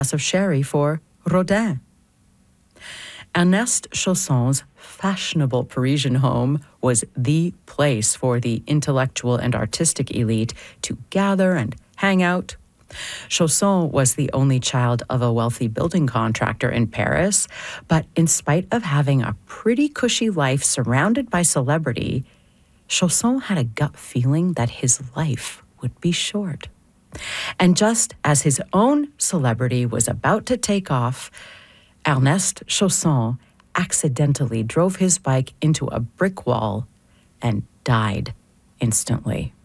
of sherry for Rodin. Ernest Chausson's fashionable Parisian home was the place for the intellectual and artistic elite to gather and hang out. Chausson was the only child of a wealthy building contractor in Paris, but in spite of having a pretty cushy life surrounded by celebrity, Chausson had a gut feeling that his life would be short. And just as his own celebrity was about to take off, Ernest Chausson accidentally drove his bike into a brick wall and died instantly.